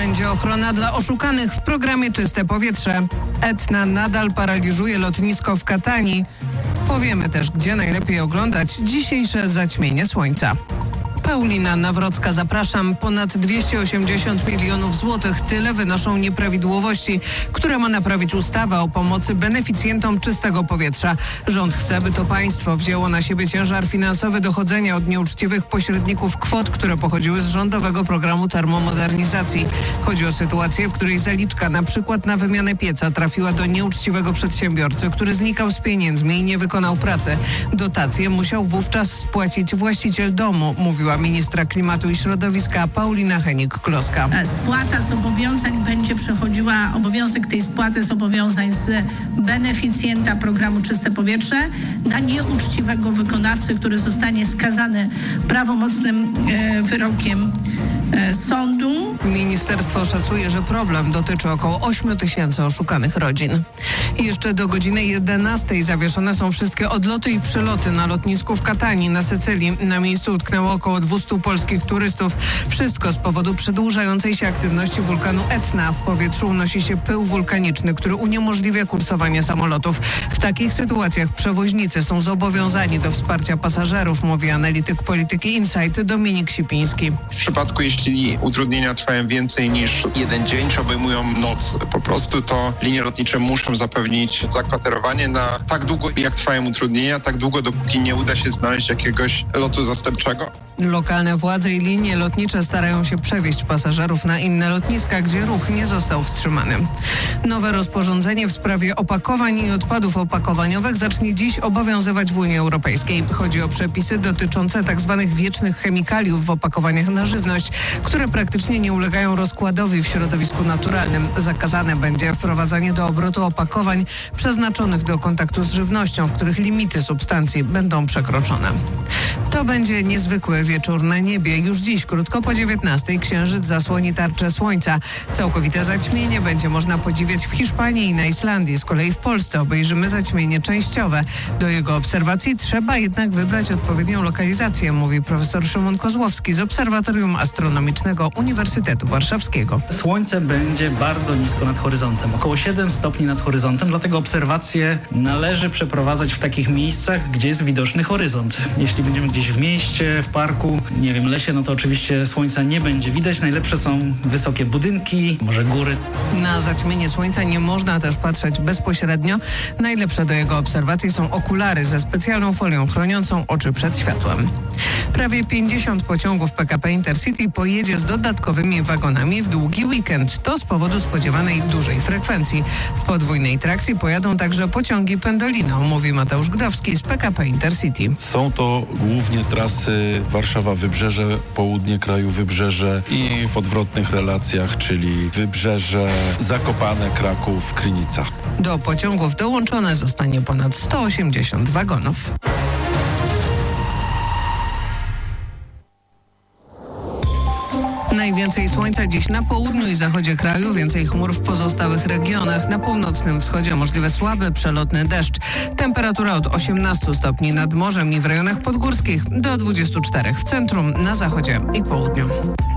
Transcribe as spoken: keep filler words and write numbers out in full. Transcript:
Będzie ochrona dla oszukanych w programie Czyste Powietrze. Etna nadal paraliżuje lotnisko w Katanii. Powiemy też, gdzie najlepiej oglądać dzisiejsze zaćmienie słońca. Paulina Nawrocka, zapraszam. Ponad dwieście osiemdziesiąt milionów złotych. Tyle wynoszą nieprawidłowości, które ma naprawić ustawa o pomocy beneficjentom czystego powietrza. Rząd chce, by to państwo wzięło na siebie ciężar finansowy dochodzenia od nieuczciwych pośredników kwot, które pochodziły z rządowego programu termomodernizacji. Chodzi o sytuację, w której zaliczka na przykład na wymianę pieca trafiła do nieuczciwego przedsiębiorcy, który znikał z pieniędzmi i nie wykonał pracy. Dotację musiał wówczas spłacić właściciel domu, mówiła ministra klimatu i środowiska Paulina Henik-Kloska. Spłata zobowiązań będzie przechodziła, obowiązek tej spłaty zobowiązań z beneficjenta programu Czyste Powietrze na nieuczciwego wykonawcę, który zostanie skazany prawomocnym e, wyrokiem e, sądu. Ministerstwo szacuje, że problem dotyczy około ośmiu tysięcy oszukanych rodzin. I jeszcze do godziny jedenastej zawieszone są wszystkie odloty i przyloty na lotnisku w Katanii na Sycylii. Na miejscu utknęło około dwustu polskich turystów. Wszystko z powodu przedłużającej się aktywności wulkanu Etna. W powietrzu unosi się pył wulkaniczny, który uniemożliwia kursowanie samolotów. W takich sytuacjach przewoźnicy są zobowiązani do wsparcia pasażerów, mówi analityk polityki Insight Dominik Sipiński. W przypadku, jeśli utrudnienia trwają więcej niż jeden dzień, czy obejmują noc po prostu, to linie lotnicze muszą zapewnić zakwaterowanie na tak długo, jak trwają utrudnienia, tak długo, dopóki nie uda się znaleźć jakiegoś lotu zastępczego. Lokalne władze i linie lotnicze starają się przewieźć pasażerów na inne lotniska, gdzie ruch nie został wstrzymany. Nowe rozporządzenie w sprawie opakowań i odpadów opakowaniowych zacznie dziś obowiązywać w Unii Europejskiej. Chodzi o przepisy dotyczące tzw. wiecznych chemikaliów w opakowaniach na żywność, które praktycznie nie ulegają rozkładowi w środowisku naturalnym. Zakazane będzie wprowadzanie do obrotu opakowań przeznaczonych do kontaktu z żywnością, w których limity substancji będą przekroczone. To będzie niezwykły wieczór na niebie. Już dziś, krótko po dziewiętnastej, księżyc zasłoni tarczę słońca. Całkowite zaćmienie będzie można podziwiać w Hiszpanii i na Islandii. Z kolei w Polsce obejrzymy zaćmienie częściowe. Do jego obserwacji trzeba jednak wybrać odpowiednią lokalizację, mówi profesor Szymon Kozłowski z Obserwatorium Astronomicznego Uniwersytetu Warszawskiego. Słońce będzie bardzo nisko nad horyzontem, około siedem stopni nad horyzontem, dlatego obserwacje należy przeprowadzać w takich miejscach, gdzie jest widoczny horyzont. Jeśli będziemy gdzieś w mieście, w parku, nie wiem, lesie, no to oczywiście słońca nie będzie widać. Najlepsze są wysokie budynki, może góry. Na zaćmienie słońca nie można też patrzeć bezpośrednio. Najlepsze do jego obserwacji są okulary ze specjalną folią chroniącą oczy przed światłem. Prawie pięćdziesiąt pociągów P K P Intercity pojedzie z dodatkowymi wagonami w długi weekend. To z powodu spodziewanej dużej frekwencji. W podwójnej trakcji pojadą także pociągi Pendolino, mówi Mateusz Gdowski z P K P Intercity. Są to głównie trasy Warszawa-Wybrzeże, południe kraju Wybrzeże i w odwrotnych relacjach, czyli Wybrzeże, Zakopane, Kraków, Krynica. Do pociągów dołączone zostanie ponad sto osiemdziesiąt wagonów. Najwięcej słońca dziś na południu i zachodzie kraju, więcej chmur w pozostałych regionach. Na północnym wschodzie możliwy słaby, przelotny deszcz. Temperatura od osiemnastu stopni nad morzem i w rejonach podgórskich do dwudziestu czterech w centrum, na zachodzie i południu.